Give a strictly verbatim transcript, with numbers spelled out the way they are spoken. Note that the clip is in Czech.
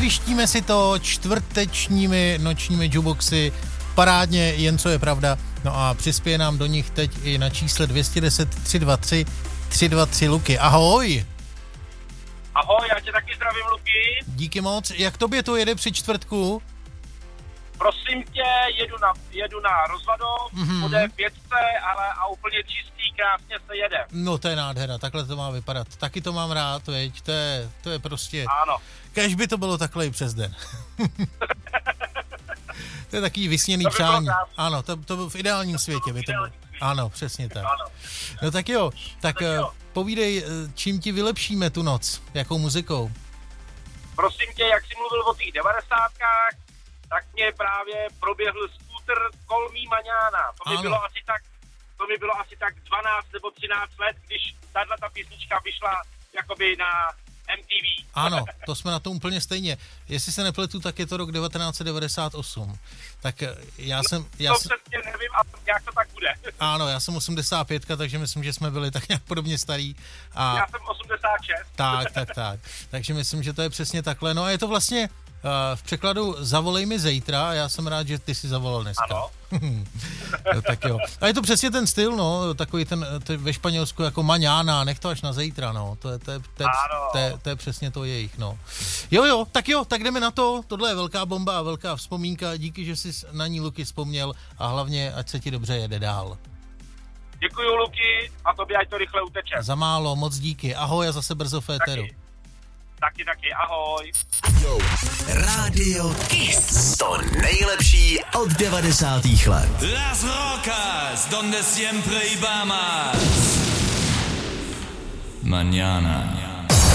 Vypíštíme si to čtvrtečními nočními jukeboxy, parádně, jen co je pravda. No a přispěje nám do nich teď i na čísle dvě stě deset tři dva tři tři dva tři Luky. Ahoj! Ahoj, já tě taky zdravím, Luky. Díky moc. Jak tobě to jede při čtvrtku? Prosím tě, jedu na, jedu na rozvadov, mm-hmm. bude pětce, ale a úplně čistý, krásně se jede. No to je nádhera, takhle to má vypadat. Taky to mám rád, veď, to je, to je prostě... Ano. Kéž by to bylo takhle i přes den. To je takový vysněný to by přání. Ano, to, to byl v ideálním světě. By to bylo. Ano, přesně tak. Ano. No tak jo, tak, tak jo. Povídej, čím ti vylepšíme tu noc, jakou muzikou? Prosím tě, jak jsi mluvil o těch devadesátkách, tak mě právě proběhl skútr Call Me Mañana. To mi ano. bylo asi tak, to mi bylo asi tak dvanáct nebo třináct let, když tahle ta písnička vyšla jakoby na M T V. Ano, to jsme na tom úplně stejně. Jestli se nepletu, tak je to rok devatenáct set devadesát osm. Tak já jsem... Já to jsem, přesně nevím, ale jak to tak bude. Ano, já jsem osmdesát pět, takže myslím, že jsme byli tak nějak podobně starý. A, já jsem osmdesát šest. Tak, tak, tak. Takže myslím, že to je přesně takhle. No a je to vlastně uh, v překladu zavolej mi zítra a já jsem rád, že ty si zavolal dneska. Ano. No, tak jo. A je to přesně ten styl, no, takový ten, ten ve Španělsku jako maňána, nech to až na zítra, no, to je, to je, to je, to je, to je přesně to jejich, no. Jo, jo, tak jo, tak jdeme na to, tohle je velká bomba a velká vzpomínka, díky, že jsi na ní, Luky, vzpomněl a hlavně, ať se ti dobře jede dál. Děkuju, Luky, a tobě ať to rychle uteče. Za málo, moc díky, ahoj a zase brzo v éteru. Taky, taky, taky, ahoj. Yo. Radio Kiss. To nejlepší od devadesátých let. Las rocas, donde siempre íbamos. Mañana.